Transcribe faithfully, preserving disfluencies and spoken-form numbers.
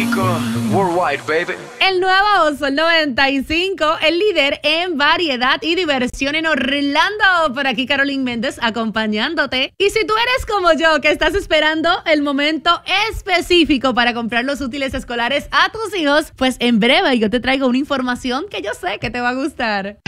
Rico, worldwide, baby. El nuevo Sol noventa y cinco, el líder en variedad y diversión en Orlando. Por aquí Carolyn Méndez acompañándote. Y si tú eres como yo, que estás esperando el momento específico para comprar los útiles escolares a tus hijos, pues en breve yo te traigo una información que yo sé que te va a gustar.